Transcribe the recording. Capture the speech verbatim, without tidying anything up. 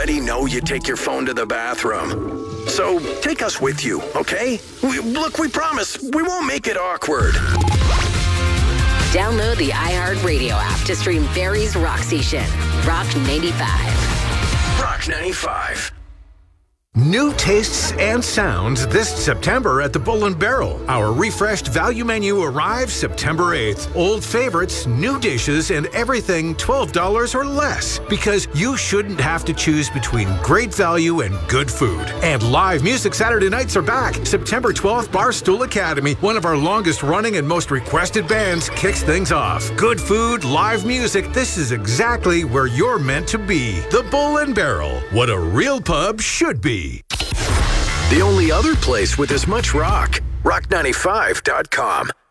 already know you take your phone to the bathroom. So take us with you, okay? We, look, we promise we won't make it awkward. Download the iHeartRadio app to stream Barrie's Rock Station. Rock ninety-five. Rock ninety-five. New tastes and sounds this September at the Bull and Barrel. Our refreshed value menu arrives September eighth. Old favorites, new dishes, and everything twelve dollars or less. Because you shouldn't have to choose between great value and good food. And live music Saturday nights are back. September twelfth, Barstool Academy, one of our longest running and most requested bands, kicks things off. Good food, live music, this is exactly where you're meant to be. The Bull and Barrel, what a real pub should be. The only other place with as much rock, rock ninety-five dot com.